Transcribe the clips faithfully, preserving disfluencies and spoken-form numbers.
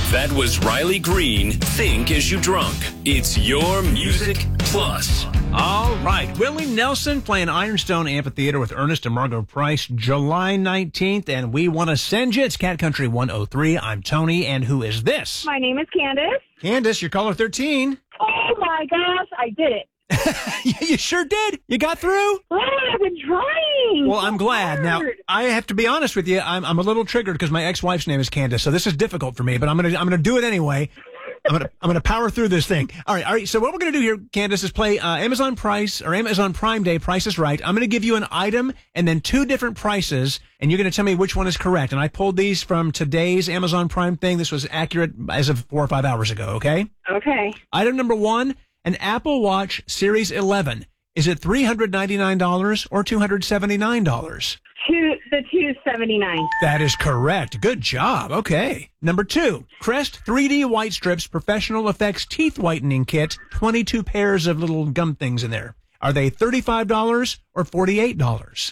That was Riley Green, Think As You Drunk. It's your Music Plus. All right. Willie Nelson playing Ironstone Amphitheater with Ernest and Margot Price July nineteenth, and we want to send you. It's Cat Country one oh three. I'm Tony, and who is this? My name is Candace. Candace, you're caller thirteen. Oh, my gosh, I did it. You sure did. You got through? Oh, I've been trying. Well, I'm glad. Now, I have to be honest with you. I'm, I'm a little triggered because my ex-wife's name is Candace, so this is difficult for me, but I'm going to I'm going to do it anyway. I'm going to I'm going to power through this thing. All right. All right. So what we're going to do here, Candace, is play uh, Amazon Price or Amazon Prime Day Price is Right. I'm going to give you an item and then two different prices, and you're going to tell me which one is correct. And I pulled these from today's Amazon Prime thing. This was accurate as of four or five hours ago, okay? Okay. Item number one, an Apple Watch Series eleven. Is it three hundred ninety-nine dollars or two hundred seventy-nine dollars? Two, the two seventy-nine. That is correct. Good job. Okay. Number two, Crest three D White Strips Professional Effects Teeth Whitening Kit. twenty-two pairs of little gum things in there. Are they thirty-five dollars or forty-eight dollars?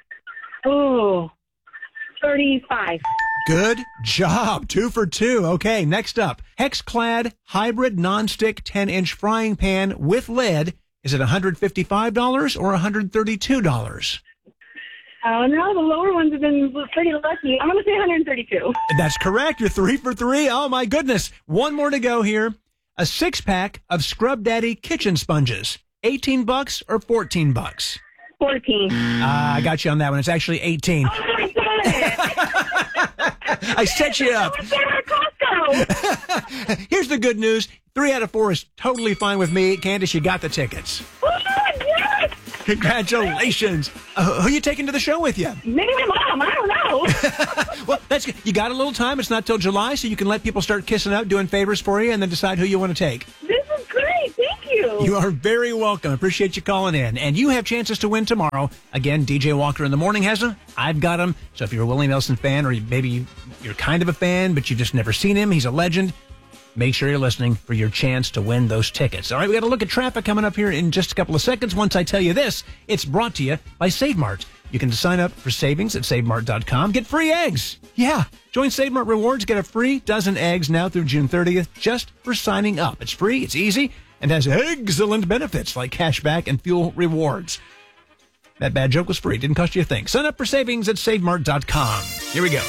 Oh, thirty-five. Good job. Two for two. Okay, next up. Hexclad Hybrid Nonstick ten-inch Frying Pan with lid. Is it one hundred fifty-five dollars or one hundred thirty-two dollars? Oh, no, the lower ones have been pretty lucky. I'm going to say one hundred thirty-two. That's correct. You're three for three. Oh, my goodness. One more to go here. A six-pack of Scrub Daddy kitchen sponges. eighteen bucks or fourteen bucks? fourteen. Ah, I got you on that one. It's actually eighteen. Oh, my God. I set you up. Costco. Here's the good news. Three out of four is totally fine with me. Candace, you got the tickets. Oh, yes. Congratulations. Uh, who are you taking to the show with you? Maybe my mom. I don't know. Well, that's good. You got a little time. It's not till July, so you can let people start kissing up, doing favors for you, and then decide who you want to take. This is great. Thank you. You are very welcome. Appreciate you calling in. And you have chances to win tomorrow. Again, D J Walker in the morning has them. I've got them. So if you're a Willie Nelson fan, or maybe you're kind of a fan, but you've just never seen him, he's a legend. Make sure you're listening for your chance to win those tickets. All right, we got to look at traffic coming up here in just a couple of seconds. Once I tell you this, it's brought to you by Save Mart. You can sign up for savings at save mart dot com. Get free eggs. Yeah. Join Save Mart Rewards. Get a free dozen eggs now through June thirtieth just for signing up. It's free, it's easy, and has excellent benefits like cash back and fuel rewards. That bad joke was free. Didn't cost you a thing. Sign up for savings at save mart dot com. Here we go.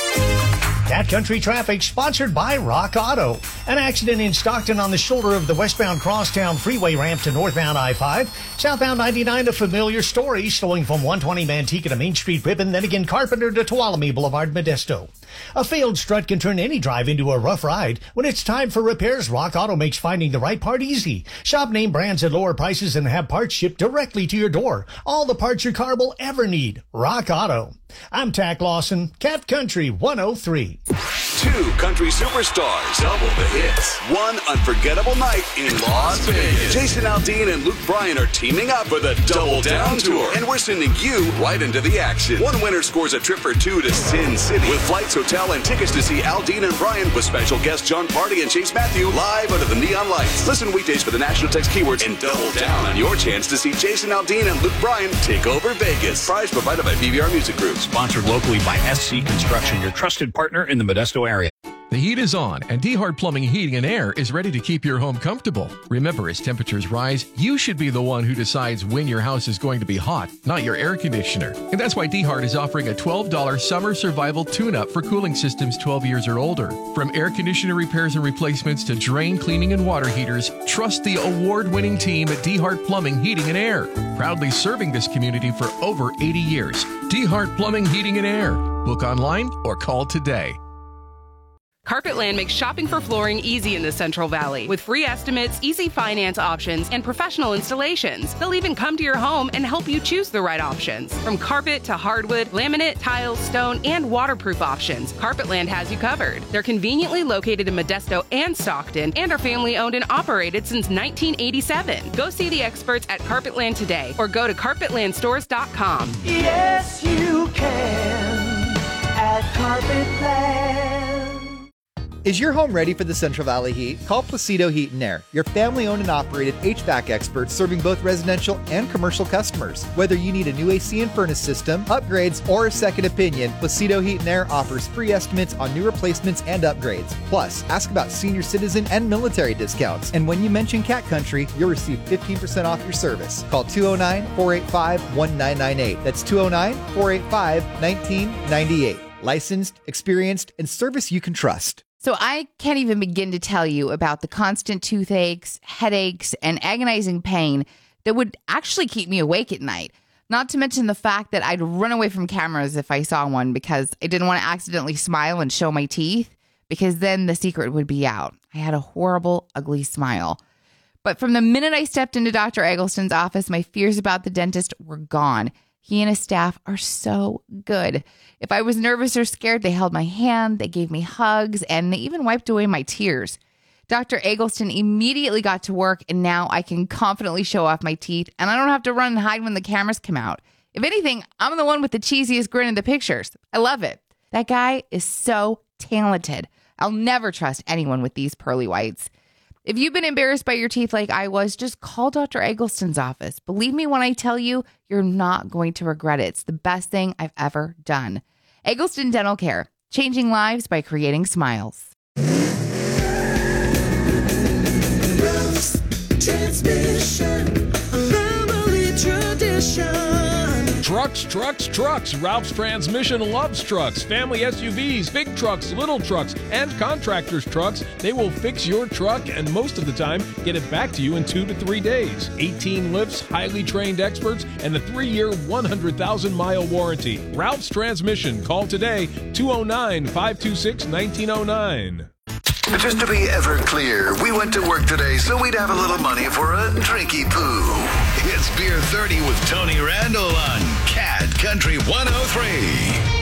Cat Country Traffic, sponsored by Rock Auto. An accident in Stockton on the shoulder of the westbound Crosstown Freeway ramp to northbound I five. Southbound ninety-nine, a familiar story, slowing from one twenty Manteca to Main Street Ribbon, then again Carpenter to Tuolumne Boulevard, Modesto. A failed strut can turn any drive into a rough ride. When it's time for repairs, Rock Auto makes finding the right part easy. Shop name brands at lower prices and have parts shipped directly to your door. All the parts your car will ever need. Rock Auto. I'm Tack Lawson, Cat Country one oh three. Two country superstars, double the hits, one unforgettable night in Las Vegas. Jason Aldean and Luke Bryan are teaming up for the Double Down Tour, and we're sending you right into the action. One winner scores a trip for two to Sin City with flights, hotel, and tickets to see Aldean and Bryan with special guests John Party and Chase Matthew live under the neon lights. Listen weekdays for the national text keywords and double down on your chance to see Jason Aldean and Luke Bryan take over Vegas. Prize provided by V V R Music Group. Sponsored locally by S C Construction, your trusted partner in the Modesto area. The heat is on, and D-Hart Plumbing, Heating, and Air is ready to keep your home comfortable. Remember, as temperatures rise, you should be the one who decides when your house is going to be hot, not your air conditioner. And that's why D-Hart is offering a twelve dollars summer survival tune-up for cooling systems twelve years or older. From air conditioner repairs and replacements to drain cleaning and water heaters, trust the award-winning team at D-Hart Plumbing, Heating, and Air. Proudly serving this community for over eighty years. D-Hart Plumbing, Heating, and Air. Book online or call today. Carpetland makes shopping for flooring easy in the Central Valley with free estimates, easy finance options, and professional installations. They'll even come to your home and help you choose the right options. From carpet to hardwood, laminate, tiles, stone, and waterproof options, Carpetland has you covered. They're conveniently located in Modesto and Stockton and are family owned and operated since nineteen eighty-seven. Go see the experts at Carpetland today or go to carpetland stores dot com. Yes, you can at Carpetland. Is your home ready for the Central Valley heat? Call Placido Heat and Air, your family-owned and operated H V A C experts serving both residential and commercial customers. Whether you need a new A C and furnace system, upgrades, or a second opinion, Placido Heat and Air offers free estimates on new replacements and upgrades. Plus, ask about senior citizen and military discounts. And when you mention Cat Country, you'll receive fifteen percent off your service. Call two oh nine, four eight five, one nine nine eight. That's two oh nine, four eight five, one nine nine eight. Licensed, experienced, and service you can trust. So I can't even begin to tell you about the constant toothaches, headaches, and agonizing pain that would actually keep me awake at night. Not to mention the fact that I'd run away from cameras if I saw one because I didn't want to accidentally smile and show my teeth, because then the secret would be out. I had a horrible, ugly smile. But from the minute I stepped into Doctor Eggleston's office, my fears about the dentist were gone. He and his staff are so good. If I was nervous or scared, they held my hand, they gave me hugs, and they even wiped away my tears. Doctor Eggleston immediately got to work, and now I can confidently show off my teeth, and I don't have to run and hide when the cameras come out. If anything, I'm the one with the cheesiest grin in the pictures. I love it. That guy is so talented. I'll never trust anyone with these pearly whites. If you've been embarrassed by your teeth like I was, just call Doctor Eggleston's office. Believe me when I tell you, you're not going to regret it. It's the best thing I've ever done. Eggleston Dental Care, changing lives by creating smiles. Ralph's Transmission, family tradition. Trucks, trucks, trucks. Ralph's Transmission loves trucks. Family S U Vs, big trucks, little trucks, and contractors' trucks. They will fix your truck and most of the time get it back to you in two to three days. eighteen lifts, highly trained experts, and a three-year, one hundred thousand mile warranty. Ralph's Transmission. Call today, two oh nine, five two six, nineteen oh nine. Just to be ever clear, we went to work today so we'd have a little money for a drinky poo. It's Beer thirty with Tony Randall on Cat Country one oh three.